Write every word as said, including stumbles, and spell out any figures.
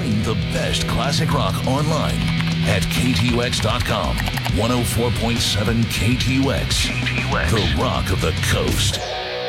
Stream the best classic rock online at K T U X dot com. one oh four point seven K T U X, the rock of the coast.